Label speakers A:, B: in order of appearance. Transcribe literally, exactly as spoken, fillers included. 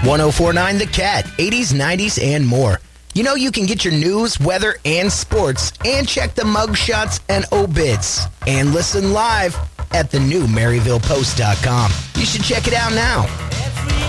A: one oh four point nine The Cat, eighties, nineties, and more. You know you can get your news, weather, and sports, and check the mug shots and obits, and listen live at the new Maryville Post dot com. You should check it out now.